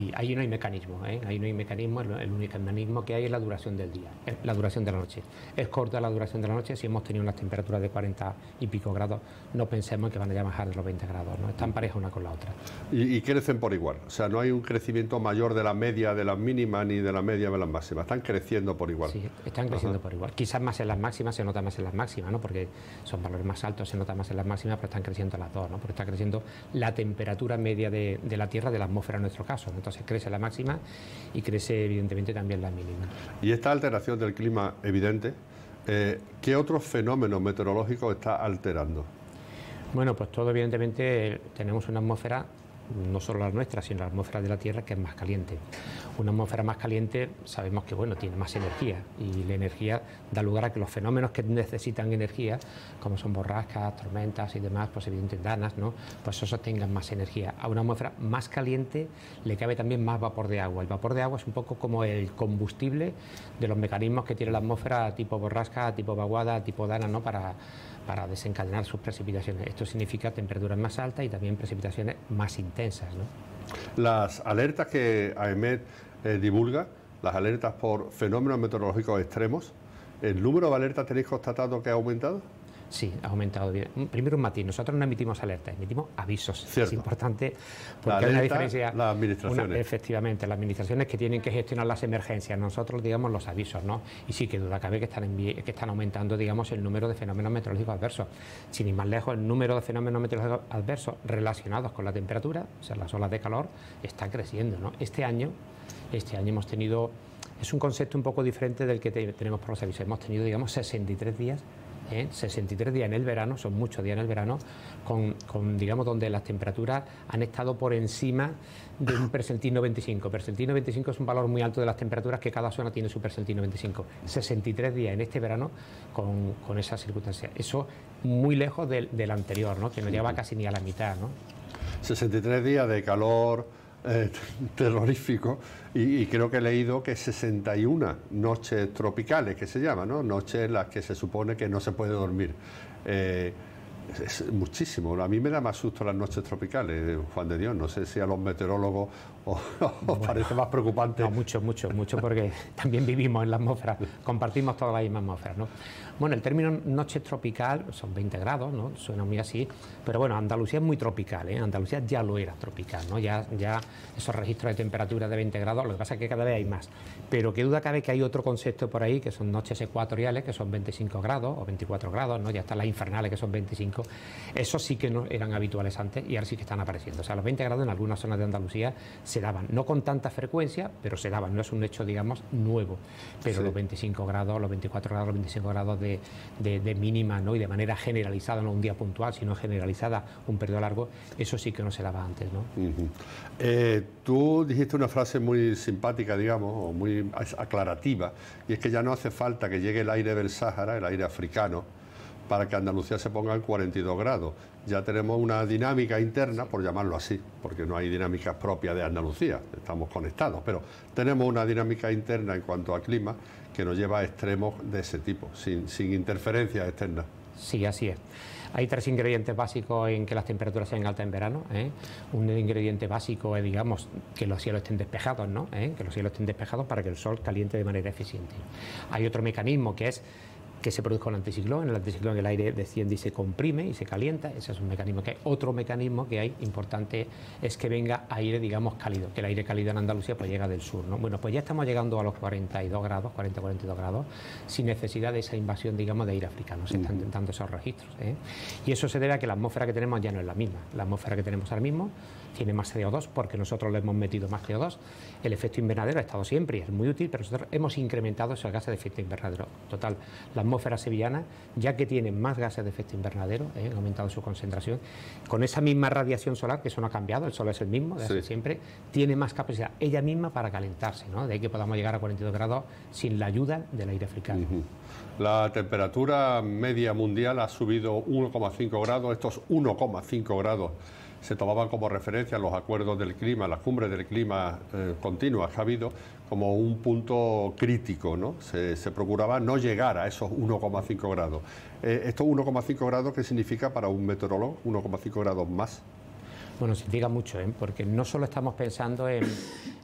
Y ahí no hay mecanismo, ahí no hay mecanismo, el único mecanismo que hay es la duración del día, la duración de la noche. Es corta la duración de la noche, si hemos tenido unas temperaturas de 40 y pico grados, no pensemos que van a bajar de los 20 grados, ¿no? Están parejas una con la otra. Y crecen por igual, o sea, no hay un crecimiento mayor de la media de las mínimas ni de la media de las máximas, están creciendo por igual. Sí, están creciendo por igual. Quizás más en las máximas, se nota más en las máximas, ¿no? Porque son valores más altos, se nota más en las máximas, pero están creciendo las dos, ¿no? Porque está creciendo la temperatura media de la Tierra, de la atmósfera en nuestro caso, ¿no? Entonces crece la máxima y crece evidentemente también la mínima. Y esta alteración del clima evidente, ¿qué otros fenómenos meteorológicos está alterando? Bueno, pues todo evidentemente tenemos una atmósfera, no solo la nuestra, sino la atmósfera de la Tierra, que es más caliente. Una atmósfera más caliente sabemos que bueno, tiene más energía, y la energía da lugar a que los fenómenos que necesitan energía, como son borrascas, tormentas y demás, pues evidentemente danas, ¿no? Pues esos tengan más energía. A una atmósfera más caliente le cabe también más vapor de agua. El vapor de agua es un poco como el combustible de los mecanismos que tiene la atmósfera tipo borrasca, tipo vaguada, tipo dana, ¿no? Para desencadenar sus precipitaciones. Esto significa temperaturas más altas y también precipitaciones más intensas, ¿no? Las alertas que AEMET divulga, las alertas por fenómenos meteorológicos extremos, ¿el número de alertas tenéis constatado que ha aumentado? Sí, ha aumentado bien. Primero un matiz, nosotros no emitimos alertas, emitimos avisos. Cierto. Es importante porque la alerta, hay una diferencia. Las administraciones. Efectivamente, las administraciones que tienen que gestionar las emergencias, nosotros digamos los avisos, ¿no? Y sí, que duda cabe que están aumentando, digamos, el número de fenómenos meteorológicos adversos. Sin ir más lejos, el número de fenómenos meteorológicos adversos relacionados con la temperatura, o sea, las olas de calor, está creciendo, ¿no? Este año hemos tenido, es un concepto un poco diferente del que tenemos por los avisos. Hemos tenido, digamos, 63 días. 63 días en el verano, son muchos días en el verano, con digamos, donde las temperaturas han estado por encima de un percentil 95. Percentil 95 es un valor muy alto de las temperaturas, que cada zona tiene su percentil 95. 63 días en este verano con esas circunstancias. Eso muy lejos del anterior, ¿no? Que no llegaba casi ni a la mitad, ¿no? 63 días de calor terrorífico, y creo que he leído que 61 noches tropicales, que se llama, ¿no? Noches en las que se supone que no se puede dormir. Es muchísimo. A mí me da más susto las noches tropicales, Juan de Dios. No sé si a los meteorólogos os parece más preocupante. No, mucho, porque también vivimos en la atmósfera, compartimos toda la misma atmósfera, ¿no? Bueno, el término noche tropical son 20 grados, ¿no? Suena muy así, pero bueno, Andalucía es muy tropical, ¿eh? Andalucía ya lo era tropical, ¿no? Ya esos registros de temperatura de 20 grados, lo que pasa es que cada vez hay más. Pero qué duda cabe que hay otro concepto por ahí, que son noches ecuatoriales, que son 25 grados o 24 grados, ¿no? Ya están las infernales, que son 25. Esos sí que no eran habituales antes y ahora sí que están apareciendo. O sea, los 20 grados en algunas zonas de Andalucía se daban, no con tanta frecuencia, pero se daban, no es un hecho, digamos, nuevo. Pero sí, los 25 grados, los 24 grados, los 25 grados de mínima, ¿no? Y de manera generalizada, no un día puntual, sino generalizada, un periodo largo, eso sí que no se daba antes, ¿no? Tú dijiste una frase muy simpática, digamos, o muy aclarativa, y es que ya no hace falta que llegue el aire del Sáhara, el aire africano, para que Andalucía se ponga en 42 grados. Ya tenemos una dinámica interna, por llamarlo así, porque no hay dinámicas propias de Andalucía, estamos conectados, pero tenemos una dinámica interna en cuanto a clima que nos lleva a extremos de ese tipo, sin interferencias externas. Sí, así es. Hay tres ingredientes básicos en que las temperaturas sean altas en verano, ¿eh? Un ingrediente básico es, digamos, que los cielos estén despejados, ¿no? Que los cielos estén despejados para que el sol caliente de manera eficiente. Hay otro mecanismo que es que se produzca un anticiclón. En el anticiclón el aire desciende y se comprime y se calienta. Ese es un mecanismo que hay. Otro mecanismo que hay importante es que venga aire, digamos, cálido, que el aire cálido en Andalucía pues llega del sur, ¿no? Bueno, pues ya estamos llegando a los 42 grados, 40-42 grados, sin necesidad de esa invasión, digamos, de aire africano. Se están intentando esos registros, ¿eh? Y eso se debe a que la atmósfera que tenemos ya no es la misma. La atmósfera que tenemos ahora mismo tiene más CO2 porque nosotros le hemos metido más CO2. El efecto invernadero ha estado siempre y es muy útil, pero nosotros hemos incrementado esos gases de efecto invernadero. Total, la atmósfera sevillana, ya que tiene más gases de efecto invernadero, han aumentado su concentración, con esa misma radiación solar, que eso no ha cambiado, el sol es el mismo de hace siempre, tiene más capacidad ella misma para calentarse, ¿no? De ahí que podamos llegar a 42 grados sin la ayuda del aire africano. La temperatura media mundial ha subido 1,5 grados, estos 1,5 grados se tomaban como referencia los acuerdos del clima, las cumbres del clima continuas que ha habido, como un punto crítico, ¿no? Se procuraba no llegar a esos 1,5 grados. ¿Estos 1,5 grados qué significa para un meteorólogo? 1,5 grados más. Bueno, significa mucho, porque no solo estamos pensando